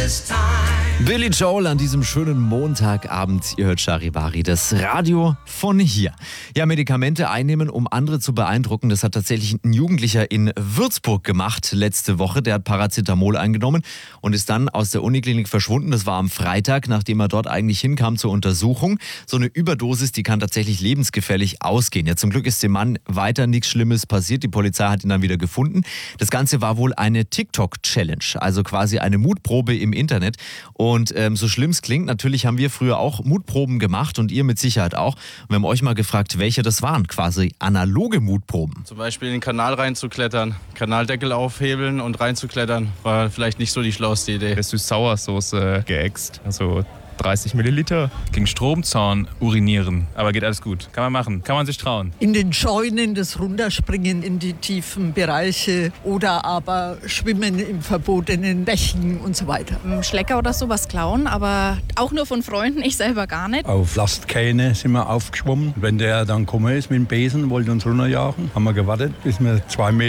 Billy Joel an diesem schönen Montagabend. Ihr hört Charivari, das Radio von hier. Ja, Medikamente einnehmen, um andere zu beeindrucken. Das hat tatsächlich ein Jugendlicher in Würzburg gemacht letzte Woche. Der hat Paracetamol eingenommen und ist dann aus der Uniklinik verschwunden. Das war am Freitag, nachdem er dort eigentlich hinkam zur Untersuchung. So eine Überdosis, die kann tatsächlich lebensgefährlich ausgehen. Ja, zum Glück ist dem Mann weiter nichts Schlimmes passiert. Die Polizei hat ihn dann wieder gefunden. Das Ganze war wohl eine TikTok-Challenge, also quasi eine Mutprobe im Internet. Und so schlimm es klingt, natürlich haben wir früher auch Mutproben gemacht und ihr mit Sicherheit auch. Und wir haben euch mal gefragt, welche das waren, quasi analoge Mutproben. Zum Beispiel in den Kanal reinzuklettern, Kanaldeckel aufhebeln und reinzuklettern, war vielleicht nicht so die schlauste Idee. Süß-Sauersoße geäxt, also 30 Milliliter. Gegen Stromzahn urinieren, aber geht alles gut. Kann man machen, kann man sich trauen. In den Scheunen das Runterspringen in die tiefen Bereiche oder aber Schwimmen in verbotenen Bächen und so weiter. Schlecker oder sowas klauen, aber auch nur von Freunden, ich selber gar nicht. Auf Lastkähne sind wir aufgeschwommen. Wenn der dann gekommen ist mit dem Besen, wollte uns runterjagen, haben wir gewartet, bis wir 2 Meter